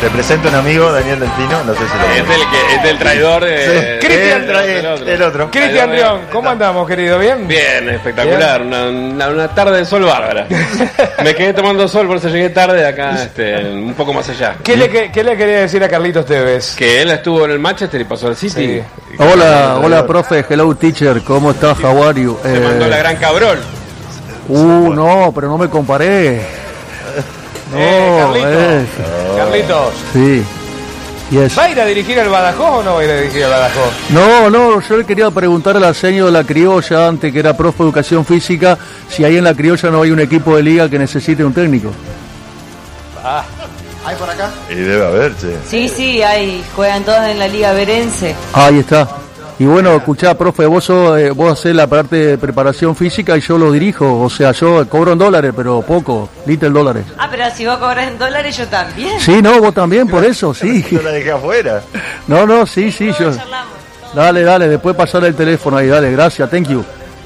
Te presento un amigo, Daniel Delfino, no sé si lo es del traidor de... Sí. Cristian, el otro. Cristian Rion, ¿cómo andamos, querido? ¿Bien? Bien, espectacular. Una tarde de sol bárbara. Me quedé tomando sol, por eso llegué tarde acá, un poco más allá. ¿Qué le quería decir a Carlitos Tevez? Que él estuvo en el Manchester y pasó al City. Sí. Hola, profe. Hello, teacher. ¿Cómo estás? How are you? Se mandó la gran cabrón. No, pero no me comparé. Carlitos. Sí. Yes. ¿Va a ir a dirigir al Badajoz o no va a ir a dirigir al Badajoz? No, yo le quería preguntar al señor de la Criolla, antes que era profe de educación física, si ahí en la Criolla no hay un equipo de liga que necesite un técnico. ¿Hay por acá? Y debe haber, che. Sí, hay, juegan todos en la Liga Verense. Ahí está. Y bueno, escuchá, profe, vos hacés la parte de preparación física y yo lo dirijo. O sea, yo cobro en dólares, pero poco, little dólares. Pero si vos cobras en dólares, yo también. Sí, no, vos también, por eso, sí. Yo la dejé afuera. No, sí, yo... Charlamos. Dale, después pasar el teléfono ahí, dale, gracias, thank you.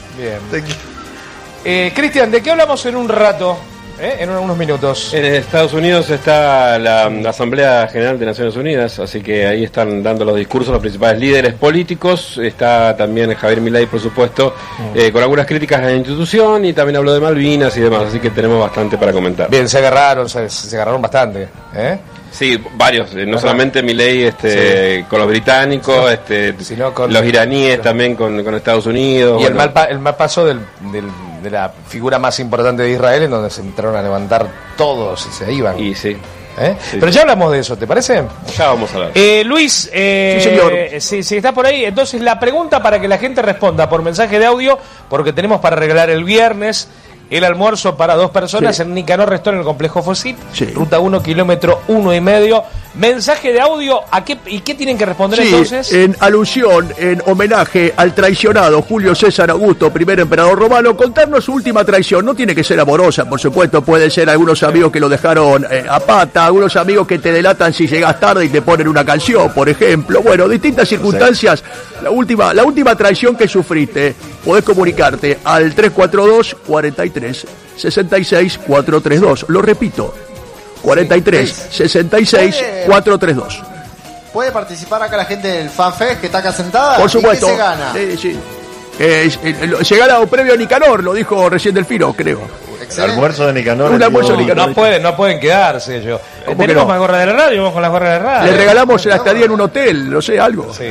Bien. Cristian, ¿de qué hablamos en un rato? En unos minutos. En Estados Unidos está la Asamblea General de Naciones Unidas, así que ahí están dando los discursos los principales líderes políticos. Está también Javier Milei, por supuesto, con algunas críticas a la institución, y también habló de Malvinas y demás, así que tenemos bastante para comentar. Bien, se agarraron bastante. Sí, varios, no solamente Milei con los británicos, sino con los iraníes también con Estados Unidos. Y el mal paso de la figura más importante de Israel, en donde se entraron a levantar todos y se iban. Y sí. Sí. Pero ya hablamos de eso, ¿te parece? Ya vamos a hablar. Luis, sí, señor. Si está por ahí, entonces la pregunta para que la gente responda por mensaje de audio, porque tenemos para regalar el viernes el almuerzo para 2 personas en Nicanor Restón, en el complejo Fosit, ruta 1, kilómetro 1,5. Mensaje de audio, ¿y qué tienen que responder entonces? En alusión, en homenaje al traicionado Julio César Augusto, primer emperador romano, contarnos su última traición. No tiene que ser amorosa, por supuesto, puede ser algunos amigos que lo dejaron a pata, algunos amigos que te delatan si llegas tarde y te ponen una canción, por ejemplo. Bueno, distintas circunstancias. La última traición que sufriste, podés comunicarte al 342 43 66 432. Lo repito, 43 66 432. ¿Puede participar acá la gente del FanFest que está acá sentada? Por supuesto. ¿Y qué se gana? Sí. Se gana un premio a Nicanor, lo dijo recién Delfino, creo. El almuerzo de Nicanor. Un almuerzo de Nicanor. No pueden quedarse ellos. Tenemos más gorra de la radio, vamos con las gorras de la radio. Le regalamos la estadía en un hotel, no sé, algo. Sí.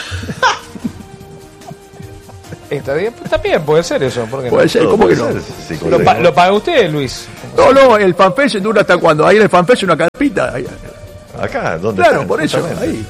Está bien, puede ser eso. ¿Por qué puede ser, ¿cómo que no? Sí, ¿Lo paga usted, Luis? No, el FanFest dura hasta cuando. Ahí en el FanFest una carpita. Acá, ¿dónde? Claro, por eso, ahí.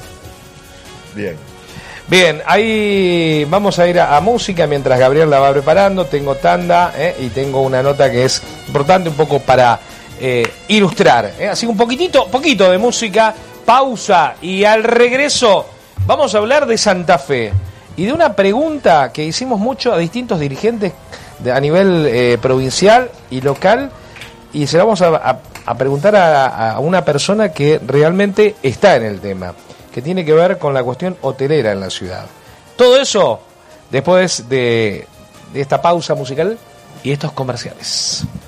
Bien, ahí vamos a ir a música mientras Gabriel la va preparando. Tengo tanda y tengo una nota que es importante un poco para ilustrar. Así un poquito de música, pausa, y al regreso vamos a hablar de Santa Fe y de una pregunta que hicimos mucho a distintos dirigentes a nivel provincial y local, y se la vamos a preguntar a una persona que realmente está en el tema, que tiene que ver con la cuestión hotelera en la ciudad. Todo eso después de esta pausa musical y estos comerciales.